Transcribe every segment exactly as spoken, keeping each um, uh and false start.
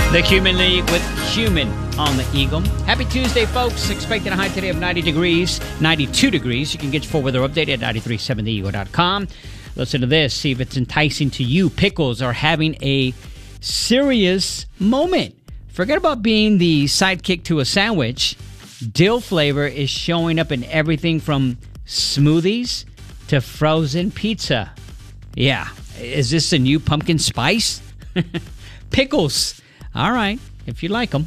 The Human League with Human on the Eagle. Happy Tuesday, folks. Expecting a high today of ninety degrees, ninety-two degrees. You can get your full weather update at nine three seven the eagle dot com. Listen to this. See if it's enticing to you. Pickles are having a serious moment. Forget about being the sidekick to a sandwich. Dill flavor is showing up in everything from smoothies to frozen pizza. Yeah. Is this a new pumpkin spice? Pickles. All right, if you like them.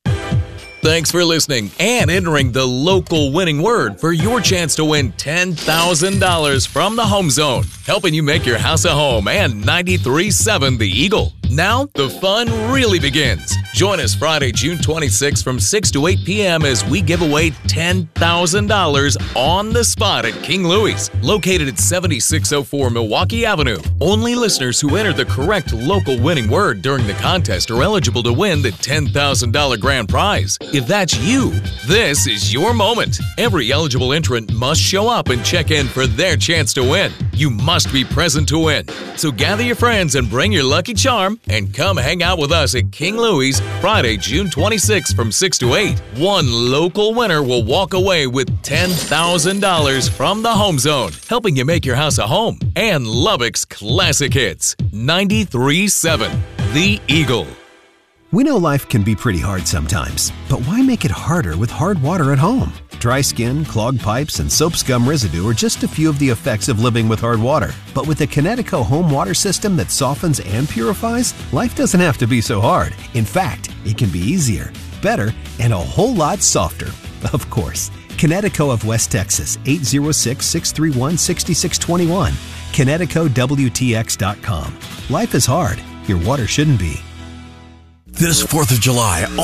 Thanks for listening and entering the local winning word for your chance to win ten thousand dollars from the Home Zone, helping you make your house a home and ninety-three point seven The Eagle. Now, the fun really begins. Join us Friday, June twenty-sixth from six to eight p.m. as we give away ten thousand dollars on the spot at King Louie's, located at seventy-six oh four Milwaukee Avenue. Only listeners who enter the correct local winning word during the contest are eligible to win the ten thousand dollars grand prize. If that's you, this is your moment. Every eligible entrant must show up and check in for their chance to win. You must be present to win. So gather your friends and bring your lucky charm and come hang out with us at King Louie's Friday, June twenty-sixth from six to eight. One local winner will walk away with ten thousand dollars from the Home Zone, helping you make your house a home. And Lubbock's classic hits, ninety-three point seven The Eagle. We know life can be pretty hard sometimes, but why make it harder with hard water at home? Dry skin, clogged pipes, and soap scum residue are just a few of the effects of living with hard water. But with the Kinetico home water system that softens and purifies, life doesn't have to be so hard. In fact, it can be easier, better, and a whole lot softer. Of course. Kinetico of West Texas, eight oh six, six three one, six six two one. Kinetico W T X dot com. Life is hard. Your water shouldn't be. This fourth of July,